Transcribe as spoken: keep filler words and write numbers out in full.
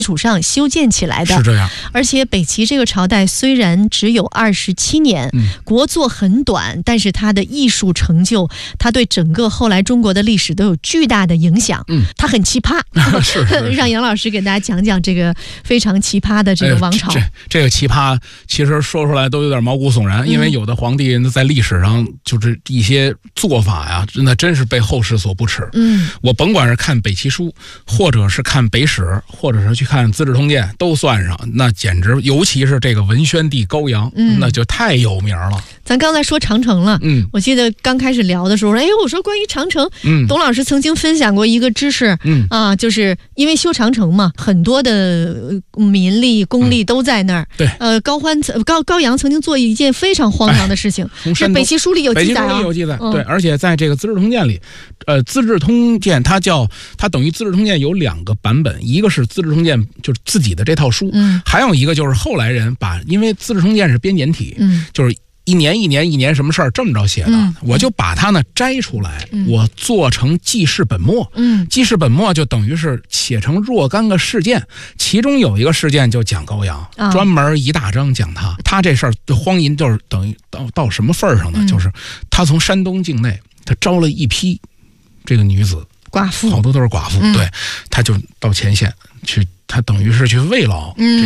础上修建起来的。 是这样。 而且北齐这个朝代虽然只有二十七年、嗯、国祚很短，但是它的艺术成就，它对整个后来中国的历史都有巨大的影响。嗯，它很奇葩。 是, 是, 是让杨老师给大家讲讲这个非常奇葩的这个王朝。 哎、这这个奇葩其实说出来都有点毛骨悚然，因为有的皇帝在历史上就是一些做法呀，那真是被后世所不齿。嗯，我甭管是看北齐书，或者是看北史，或者是去看资治通鉴，都算上，那简直，尤其是这个文宣帝高阳、嗯、那就太有名了。 咱刚才说长城了，嗯，我记得刚开始聊的时候，哎，我说关于长城，嗯，董老师曾经分享过一个知识，嗯啊，就是因为修长城嘛，很多的民力、公力都在那儿、嗯，对，呃，高欢高高阳曾经做一件非常荒唐的事情，是北齐书里有记载、啊， 北齐书里有记载，嗯、对，而且在这个《资治通鉴》里，呃，《资治通鉴》它叫它等于《资治通鉴》有两个版本，一个是《资治通鉴》就是自己的这套书，嗯，还有一个就是后来人把，因为《资治通鉴》是编简体，嗯，就是一年一年一年什么事儿这么着写的、嗯，我就把它呢摘出来、嗯，我做成记事本末，嗯，记事本末就等于是写成若干个事件，其中有一个事件就讲高阳，哦、专门一大章讲他，他这事儿荒淫就是等于到到什么份儿上呢、嗯？就是他从山东境内，他招了一批这个女子寡妇， 好多都是寡妇，嗯、对，他就到前线去，他等于是去慰劳。嗯